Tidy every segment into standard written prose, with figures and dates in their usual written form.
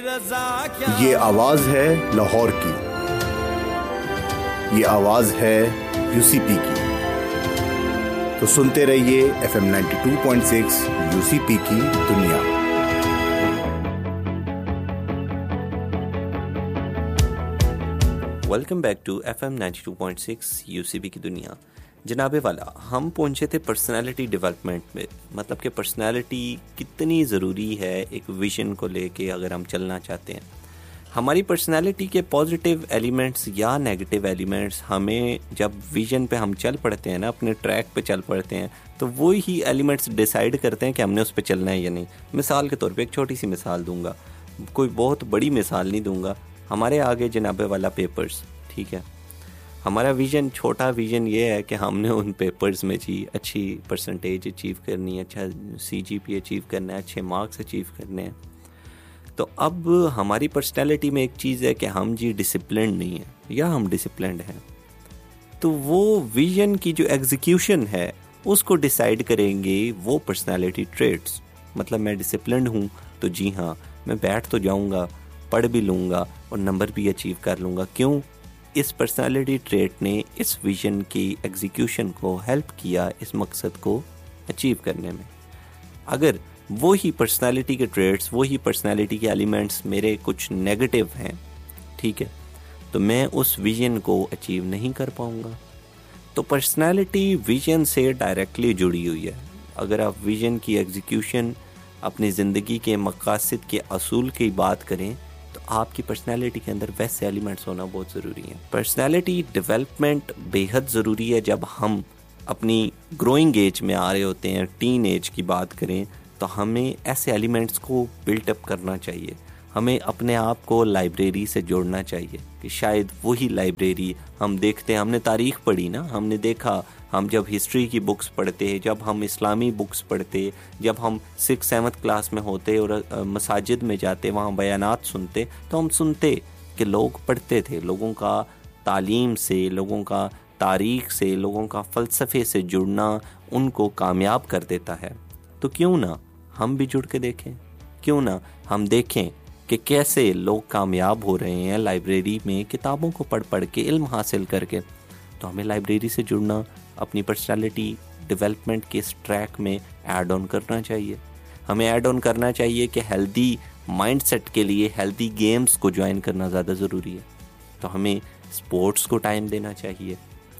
یہ آواز ہے لاہور کی، یہ آواز ہے UCP کی، تو سنتے رہیے FM 92.6 UCP کی دنیا۔ Welcome back to FM 92.6 UCP کی دنیا۔ جناب والا، ہم پہنچے تھے پرسنالٹی ڈیولپمنٹ میں، مطلب کہ پرسنالٹی کتنی ضروری ہے ایک ویژن کو لے کے اگر ہم چلنا چاہتے ہیں۔ ہماری پرسنالٹی کے پازیٹیو ایلیمنٹس یا نیگیٹیو ایلیمنٹس ہمیں جب ویژن پہ ہم چل پڑتے ہیں نا، اپنے ٹریک پہ چل پڑتے ہیں، تو وہی ایلیمنٹس ڈیسائیڈ کرتے ہیں کہ ہم نے اس پہ چلنا ہے یا نہیں۔ مثال کے طور پہ ایک چھوٹی سی مثال دوں گا، کوئی بہت بڑی مثال نہیں دوں گا۔ ہمارے آگے جناب والا پیپرز، ٹھیک ہے، ہمارا ویژن، چھوٹا ویژن یہ ہے کہ ہم نے ان پیپرز میں جی اچھی پرسنٹیج اچیو کرنی ہے، اچھا CGPA اچیو کرنا ہے، اچھے مارکس اچیو کرنے ہیں۔ تو اب ہماری پرسنالٹی میں ایک چیز ہے کہ ہم جی ڈسپلنڈ نہیں ہیں یا ہم ڈسپلنڈ ہیں، تو وہ ویژن کی جو ایگزیکیوشن ہے اس کو ڈیسائیڈ کریں گے وہ پرسنالٹی ٹریٹس۔ مطلب میں ڈسپلنڈ ہوں تو جی ہاں میں بیٹھ تو جاؤں گا، پڑھ بھی لوں گا اور نمبر بھی اچیو کر لوں گا۔ کیوں؟ اس پرسنالٹی ٹریٹ نے اس ویژن کی ایگزیکیوشن کو ہیلپ کیا اس مقصد کو اچیو کرنے میں۔ اگر وہی پرسنالٹی کے ٹریٹس، وہی پرسنالٹی کے ایلیمنٹس میرے کچھ نیگیٹو ہیں، ٹھیک ہے، تو میں اس ویژن کو اچیو نہیں کر پاؤں گا۔ تو پرسنالٹی ویژن سے ڈائریکٹلی جڑی ہوئی ہے۔ اگر آپ ویژن کی ایگزیکیوشن، اپنی زندگی کے مقاصد کے اصول کی بات کریں تو آپ کی پرسنالٹی کے اندر ویسے ایلیمنٹس ہونا بہت ضروری ہے۔ پرسنالٹی ڈیولپمنٹ بے حد ضروری ہے جب ہم اپنی گروئنگ ایج میں آ رہے ہوتے ہیں، ٹین ایج کی بات کریں تو ہمیں ایسے ایلیمنٹس کو بلٹ اپ کرنا چاہیے۔ ہمیں اپنے آپ کو لائبریری سے جوڑنا چاہیے کہ شاید وہی لائبریری ہم دیکھتے ہیں، ہم نے تاریخ پڑھی نا، ہم نے دیکھا، ہم جب ہسٹری کی بکس پڑھتے، جب ہم اسلامی بکس پڑھتے، جب ہم 6th-7th کلاس میں ہوتے اور مساجد میں جاتے، وہاں بیانات سنتے، تو ہم سنتے کہ لوگ پڑھتے تھے، لوگوں کا تعلیم سے، لوگوں کا تاریخ سے، لوگوں کا فلسفے سے جڑنا ان کو کامیاب کر دیتا ہے۔ تو کیوں نہ ہم بھی جڑ کے دیکھیں، کیوں نہ ہم دیکھیں کہ کیسے لوگ کامیاب ہو رہے ہیں لائبریری میں کتابوں کو پڑھ پڑھ کے، علم حاصل کر کے۔ تو ہمیں لائبریری سے جڑنا، اپنی پرسنالٹی ڈیولپمنٹ کے اس ٹریک میں ایڈ آن کرنا چاہیے۔ ہمیں ایڈ آن کرنا چاہیے کہ ہیلدی مائنڈ سیٹ کے لیے ہیلدی گیمز کو جوائن کرنا زیادہ ضروری ہے۔ تو ہمیں سپورٹس کو ٹائم دینا چاہیے۔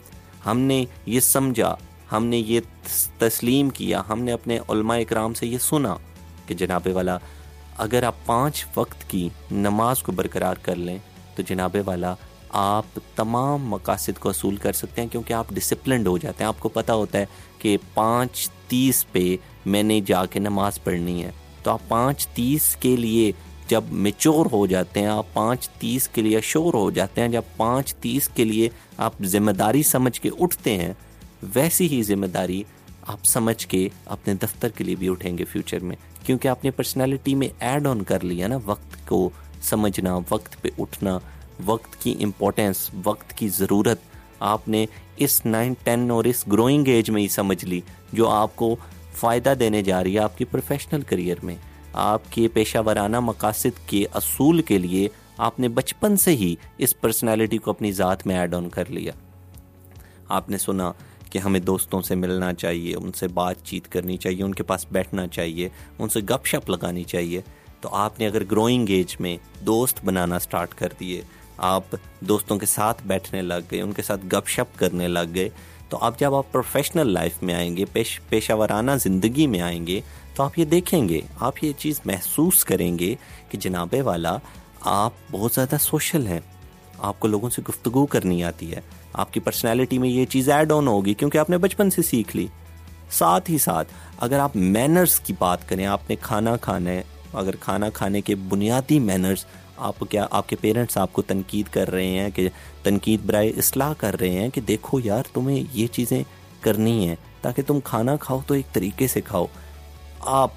ہم نے یہ سمجھا، ہم نے یہ تسلیم کیا، ہم نے اپنے علماء اکرام سے یہ سنا کہ جناب والا اگر آپ 5 وقت کی نماز کو برقرار کر لیں تو جناب والا آپ تمام مقاصد کو حصول کر سکتے ہیں، کیونکہ آپ ڈسپلنڈ ہو جاتے ہیں۔ آپ کو پتہ ہوتا ہے کہ 5:30 پہ میں نے جا کے نماز پڑھنی ہے، تو آپ 5:30 کے لیے جب میچور ہو جاتے ہیں، آپ 5:30 کے لیے شور ہو جاتے ہیں، جب 5:30 کے لیے آپ ذمہ داری سمجھ کے اٹھتے ہیں، ویسی ہی ذمہ داری آپ سمجھ کے اپنے دفتر کے لیے بھی اٹھیں گے فیوچر میں، کیونکہ آپ نے پرسنالٹی میں ایڈ آن کر لیا نا وقت کو سمجھنا، وقت پہ اٹھنا، وقت کی امپورٹنس، وقت کی ضرورت آپ نے اس 9-10 اور اس گروئنگ ایج میں ہی سمجھ لی، جو آپ کو فائدہ دینے جا رہی ہے آپ کی پروفیشنل کریئر میں۔ آپ کے پیشہ ورانہ مقاصد کے اصول کے لیے آپ نے بچپن سے ہی اس پرسنالٹی کو اپنی ذات میں ایڈ آن کر لیا۔ آپ نے سنا کہ ہمیں دوستوں سے ملنا چاہیے، ان سے بات چیت کرنی چاہیے، ان کے پاس بیٹھنا چاہیے، ان سے گپ شپ لگانی چاہیے۔ تو آپ نے اگر گروئنگ ایج میں دوست بنانا سٹارٹ کر دیے، آپ دوستوں کے ساتھ بیٹھنے لگ گئے، ان کے ساتھ گپ شپ کرنے لگ گئے، تو اب جب آپ پروفیشنل لائف میں آئیں گے، پیشہ ورانہ زندگی میں آئیں گے، تو آپ یہ دیکھیں گے، آپ یہ چیز محسوس کریں گے کہ جناب والا آپ بہت زیادہ سوشل ہیں، آپ کو لوگوں سے گفتگو کرنی آتی ہے، آپ کی پرسنالٹی میں یہ چیز ایڈ آن ہوگی کیونکہ آپ نے بچپن سے سیکھ لی۔ ساتھ ہی ساتھ اگر آپ مینرز کی بات کریں، آپ نے کھانا کھانا ہے، اگر کھانا کھانے کے بنیادی مینرز آپ کے پیرنٹس آپ کو تنقید کر رہے ہیں، کہ تنقید برائے اصلاح کر رہے ہیں کہ دیکھو یار تمہیں یہ چیزیں کرنی ہیں تاکہ تم کھانا کھاؤ تو ایک طریقے سے کھاؤ۔ آپ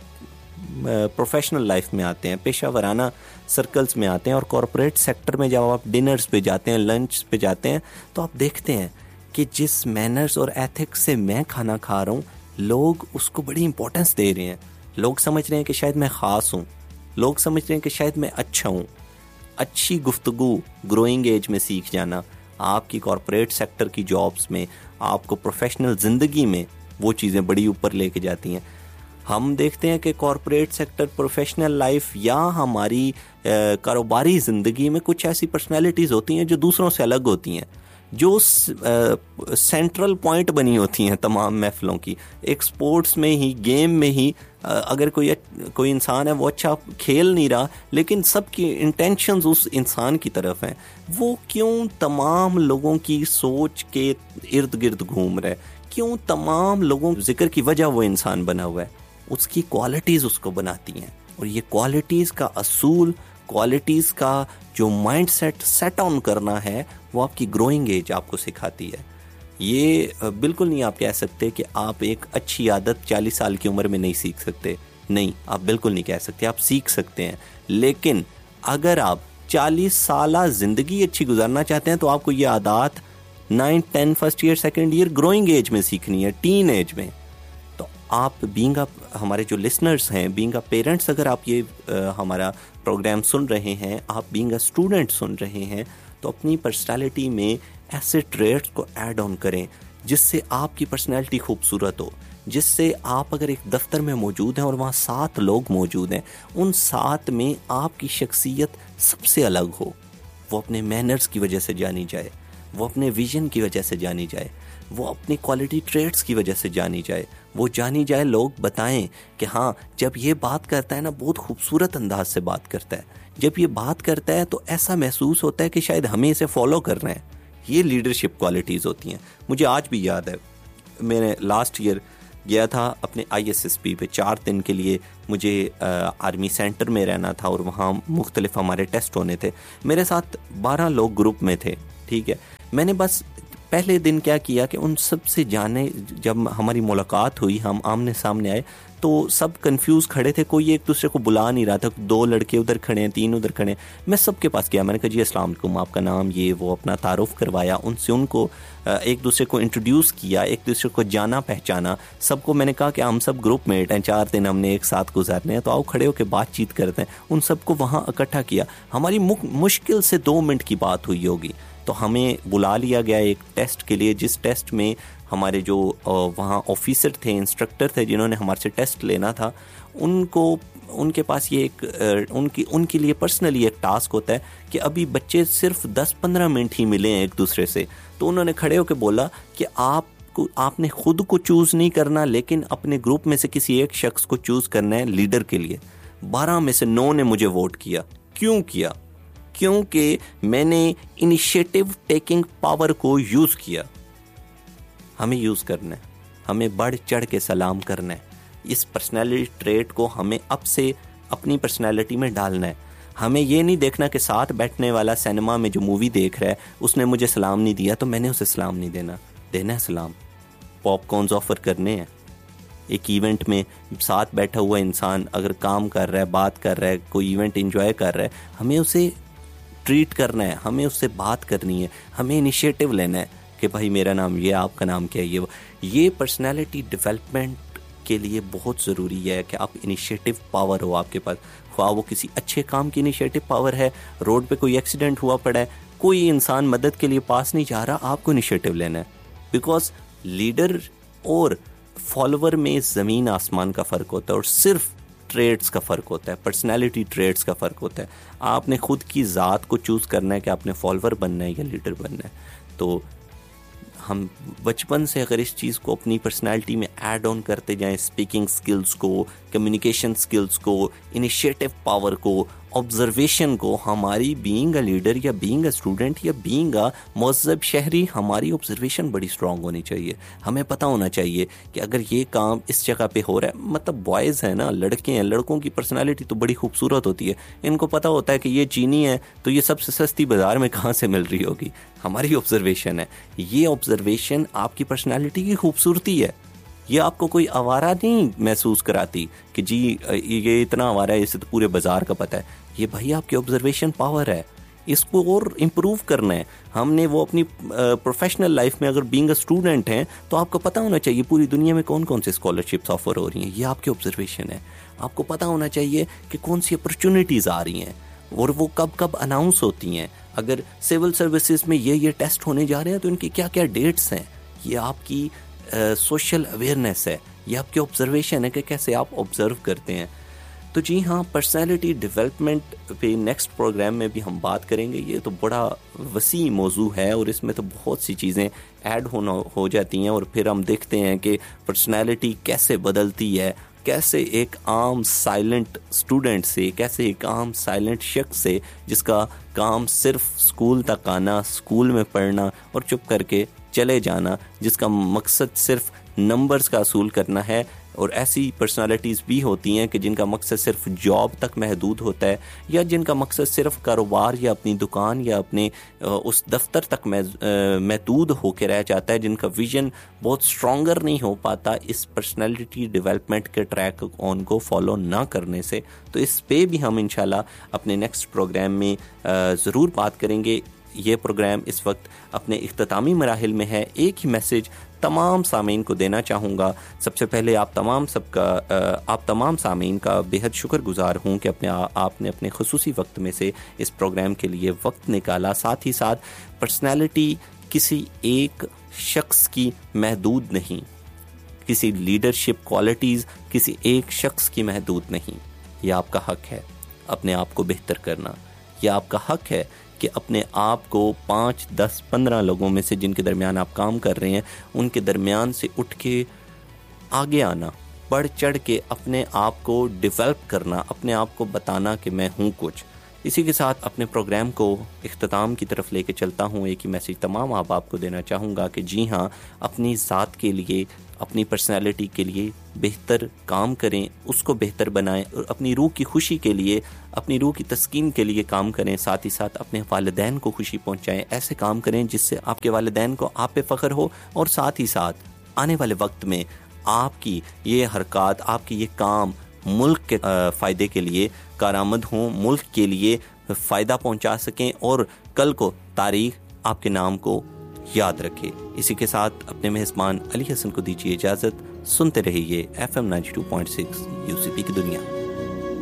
پروفیشنل لائف میں آتے ہیں، پیشہ ورانہ سرکلز میں آتے ہیں، اور کارپوریٹ سیکٹر میں جب آپ ڈنرز پہ جاتے ہیں، لنچ پہ جاتے ہیں، تو آپ دیکھتے ہیں کہ جس مینرز اور ایتھکس سے میں کھانا کھا رہا ہوں، لوگ اس کو بڑی امپورٹنس دے رہے ہیں، لوگ سمجھ رہے ہیں کہ شاید میں خاص ہوں، لوگ سمجھتے ہیں کہ شاید میں اچھا ہوں. اچھی گفتگو گروئنگ ایج میں سیکھ جانا آپ کی کارپوریٹ سیکٹر کی جابز میں, آپ کو پروفیشنل زندگی میں وہ چیزیں بڑی اوپر لے کے جاتی ہیں. ہم دیکھتے ہیں کہ کارپوریٹ سیکٹر, پروفیشنل لائف یا ہماری کاروباری زندگی میں کچھ ایسی پرسنالٹیز ہوتی ہیں جو دوسروں سے الگ ہوتی ہیں, جو سینٹرل پوائنٹ بنی ہوتی ہیں تمام محفلوں کی. ایک سپورٹس میں ہی, گیم میں ہی اگر کوئی انسان ہے وہ اچھا کھیل نہیں رہا لیکن سب کی انٹینشنز اس انسان کی طرف ہیں, وہ کیوں تمام لوگوں کی سوچ کے ارد گرد گھوم رہا ہے, کیوں تمام لوگوں ذکر کی وجہ وہ انسان بنا ہوا ہے, اس کی کوالٹیز اس کو بناتی ہیں. اور یہ کوالٹیز کا اصول, کوالٹیز کا جو مائنڈ سیٹ آن کرنا ہے وہ آپ کی گروئنگ ایج آپ کو سکھاتی ہے. یہ بالکل نہیں آپ کہہ سکتے کہ آپ ایک اچھی عادت 40 سال کی عمر میں نہیں سیکھ سکتے. نہیں, آپ بالکل نہیں کہہ سکتے, آپ سیکھ سکتے ہیں. لیکن اگر آپ 40 سالہ زندگی اچھی گزارنا چاہتے ہیں تو آپ کو یہ عادات 9, 10 first year, second year growing age میں سیکھنی ہے, ٹین ایج میں. تو آپ بینگ ہمارے جو لسنرز ہیں, بینگ پیرنٹس, اگر آپ یہ ہمارا پروگرام سن رہے ہیں, آپ بینگ اسٹوڈنٹ سن رہے ہیں, تو اپنی پرسنالٹی میں ایسے ٹریٹس کو ایڈ آن کریں جس سے آپ کی پرسنالٹی خوبصورت ہو, جس سے آپ اگر ایک دفتر میں موجود ہیں اور وہاں 7 لوگ موجود ہیں, ان 7 میں آپ کی شخصیت سب سے الگ ہو. وہ اپنے مینرز کی وجہ سے جانی جائے, وہ اپنے ویژن کی وجہ سے جانی جائے, وہ اپنی کوالٹی ٹریٹس کی وجہ سے جانی جائے, وہ جانی جائے. لوگ بتائیں کہ ہاں جب یہ بات کرتا ہے نا بہت خوبصورت انداز سے بات کرتا ہے, جب یہ بات کرتا ہے تو ایسا محسوس ہوتا ہے کہ شاید ہمیں اسے فالو کرنا ہے. یہ لیڈرشپ کوالٹیز ہوتی ہیں. مجھے آج بھی یاد ہے, میں نے لاسٹ ایئر گیا تھا اپنے ISSP پہ 4 دن کے لیے. مجھے آرمی سینٹر میں رہنا تھا اور وہاں مختلف ہمارے ٹیسٹ ہونے تھے. میرے ساتھ 12 لوگ گروپ میں تھے, ٹھیک ہے. میں نے بس پہلے دن کیا کیا کہ ان سب سے جانے, جب ہماری ملاقات ہوئی, ہم آمنے سامنے آئے تو سب کنفیوز کھڑے تھے, کوئی ایک دوسرے کو بلا نہیں رہا تھا. 2 لڑکے ادھر کھڑے ہیں, 3 ادھر کھڑے ہیں. میں سب کے پاس گیا, میں نے کہا جی السلام علیکم, آپ کا نام یہ وہ, اپنا تعارف کروایا ان سے, ان کو ایک دوسرے کو انٹروڈیوس کیا, ایک دوسرے کو جانا پہچانا. سب کو میں نے کہا کہ ہم سب گروپ میٹ ہیں, 4 دن ہم نے ایک ساتھ گزارنے ہیں, تو آؤ کھڑے ہو کے بات چیت کرتے ہیں. ان سب کو وہاں اکٹھا کیا. ہماری مشکل سے 2 منٹ کی بات ہوئی ہوگی, تو ہمیں بلا لیا گیا ایک ٹیسٹ کے لیے, جس ٹیسٹ میں ہمارے جو وہاں آفیسر تھے, انسٹرکٹر تھے, جنہوں نے ہمارے سے ٹیسٹ لینا تھا, ان کے پاس یہ ایک ان کے لیے پرسنلی ایک ٹاسک ہوتا ہے کہ ابھی بچے صرف 10-15 منٹ ہی ملے ہیں ایک دوسرے سے. تو انہوں نے کھڑے ہو کے بولا کہ آپ نے خود کو چوز نہیں کرنا, لیکن اپنے گروپ میں سے کسی ایک شخص کو چوز کرنا ہے لیڈر کے لیے. 12 میں سے 9 نے مجھے ووٹ کیا. کیوں کیا؟ کیونکہ میں نے انیشیٹو ٹیکنگ پاور کو یوز کیا. ہمیں یوز کرنا ہے, ہمیں بڑھ چڑھ کے سلام کرنا ہے. اس پرسنالٹی ٹریٹ کو ہمیں اب سے اپنی پرسنالٹی میں ڈالنا ہے. ہمیں یہ نہیں دیکھنا کہ ساتھ بیٹھنے والا سینما میں جو مووی دیکھ رہا ہے اس نے مجھے سلام نہیں دیا تو میں نے اسے سلام نہیں دینا ہے سلام. پاپ کارنز آفر کرنے ہیں. ایک ایونٹ میں ساتھ بیٹھا ہوا انسان اگر کام کر رہا ہے, بات کر رہا ہے, کوئی ایونٹ انجوائے کر رہا ہے, ہمیں اسے ٹریٹ کرنا ہے, ہمیں اس سے بات کرنی ہے, ہمیں انیشیٹو لینا ہے کہ بھائی میرا نام یہ, آپ کا نام کیا ہے. یہ پرسنالٹی ڈیولپمنٹ کے لیے بہت ضروری ہے کہ آپ انیشیٹو پاور ہو آپ کے پاس. خواہ وہ کسی اچھے کام کی انیشیٹو پاور ہے, روڈ پہ کوئی ایکسیڈنٹ ہوا پڑا ہے, کوئی انسان مدد کے لیے پاس نہیں جا رہا, آپ کو انیشیٹو لینا ہے. بیکاز لیڈر اور فالوور میں زمین آسمان کا فرق ہوتا ہے, اور صرف ٹریٹس کا فرق ہوتا ہے, پرسنالٹی ٹریٹس کا فرق ہوتا ہے. آپ نے خود کی ذات کو چوز کرنا ہے کہ آپ نے فالوور بننا ہے یا لیڈر بننا ہے. تو ہم بچپن سے اگر اس چیز کو اپنی پرسنالٹی میں ایڈ آن کرتے جائیں, اسپیکنگ سکلز کو, کمیونیکیشن سکلز کو, انیشیٹو پاور کو, آبزرویشن کو, ہماری بینگ اے لیڈر یا بینگ اے اسٹوڈنٹ یا بینگ اے مہذب شہری, ہماری آبزرویشن بڑی اسٹرانگ ہونی چاہیے. ہمیں پتہ ہونا چاہیے کہ اگر یہ کام اس جگہ پہ ہو رہا ہے, مطلب بوائز ہیں نا, لڑکے ہیں, لڑکوں کی پرسنالٹی تو بڑی خوبصورت ہوتی ہے. ان کو پتہ ہوتا ہے کہ یہ چینی ہے تو یہ سب سے سستی بازار میں کہاں سے مل رہی ہوگی. ہماری آبزرویشن ہے, یہ آبزرویشن آپ کی پرسنالٹی کی خوبصورتی ہے. یہ آپ کو کوئی آوارہ نہیں محسوس کراتی کہ جی یہ اتنا آوارہ ہے, اسے تو پورے بازار کا پتہ ہے. یہ بھائی آپ کی آبزرویشن پاور ہے, اس کو اور امپروو کرنا ہے. ہم نے وہ اپنی پروفیشنل لائف میں اگر بینگ اے اسٹوڈنٹ ہیں تو آپ کو پتہ ہونا چاہیے پوری دنیا میں کون کون سے اسکالرشپس آفر ہو رہی ہیں. یہ آپ کی آبزرویشن ہے. آپ کو پتہ ہونا چاہیے کہ کون سی اپرچونیٹیز آ رہی ہیں اور وہ کب کب اناؤنس ہوتی ہیں. اگر سول سروسز میں یہ ٹیسٹ ہونے جا رہے ہیں تو ان کی کیا کیا ڈیٹس ہیں. یہ آپ کی سوشل اویئرنیس ہے, یہ آپ کی آبزرویشن ہے کہ کیسے آپ آبزرو کرتے ہیں. تو جی ہاں, پرسنالٹی ڈیولپمنٹ پہ نیکسٹ پروگرام میں بھی ہم بات کریں گے. یہ تو بڑا وسیع موضوع ہے اور اس میں تو بہت سی چیزیں ایڈ ہو جاتی ہیں, اور پھر ہم دیکھتے ہیں کہ پرسنالٹی کیسے بدلتی ہے, کیسے ایک عام سائلنٹ اسٹوڈنٹ سے, کیسے ایک عام سائلنٹ شخص سے جس کا کام صرف اسکول تک آنا, اسکول میں پڑھنا اور چپ کر کے چلے جانا, جس کا مقصد صرف نمبرز کا حصول کرنا ہے. اور ایسی پرسنالٹیز بھی ہوتی ہیں کہ جن کا مقصد صرف جاب تک محدود ہوتا ہے, یا جن کا مقصد صرف کاروبار یا اپنی دکان یا اپنے اس دفتر تک محدود ہو کے رہ جاتا ہے, جن کا ویژن بہت اسٹرانگر نہیں ہو پاتا اس پرسنالٹی ڈیولپمنٹ کے ٹریک آن کو فالو نہ کرنے سے. تو اس پہ بھی ہم انشاءاللہ اپنے نیکسٹ پروگرام میں ضرور بات کریں گے. یہ پروگرام اس وقت اپنے اختتامی مراحل میں ہے. ایک ہی میسج تمام سامعین کو دینا چاہوں گا. سب سے پہلے آپ تمام سامعین کا بہت شکر گزار ہوں کہ آپ نے اپنے خصوصی وقت میں سے اس پروگرام کے لیے وقت نکالا. ساتھ ہی ساتھ پرسنالٹی کسی ایک شخص کی محدود نہیں, کسی لیڈرشپ کوالٹیز کسی ایک شخص کی محدود نہیں. یہ آپ کا حق ہے اپنے آپ کو بہتر کرنا. یہ آپ کا حق ہے کہ اپنے آپ کو 5, 10, 15 لوگوں میں سے جن کے درمیان آپ کام کر رہے ہیں ان کے درمیان سے اٹھ کے آگے آنا, بڑھ چڑھ کے اپنے آپ کو ڈیولپ کرنا, اپنے آپ کو بتانا کہ میں ہوں کچھ. اسی کے ساتھ اپنے پروگرام کو اختتام کی طرف لے کے چلتا ہوں. ایک ہی میسج تمام آپ کو دینا چاہوں گا کہ جی ہاں, اپنی ذات کے لیے, اپنی پرسنالٹی کے لیے بہتر کام کریں, اس کو بہتر بنائیں, اور اپنی روح کی خوشی کے لیے, اپنی روح کی تسکین کے لیے کام کریں. ساتھ ہی ساتھ اپنے والدین کو خوشی پہنچائیں. ایسے کام کریں جس سے آپ کے والدین کو آپ پہ فخر ہو, اور ساتھ ہی ساتھ آنے والے وقت میں آپ کی یہ حرکات, آپ کی یہ کام ملک کے فائدے کے لیے کارآمد ہوں, ملک کے لیے فائدہ پہنچا سکیں, اور کل کو تاریخ آپ کے نام کو یاد رکھے. اسی کے ساتھ اپنے میزبان علی حسن کو دیجیے اجازت. سنتے رہیے FM 92.6 UCP کی دنیا.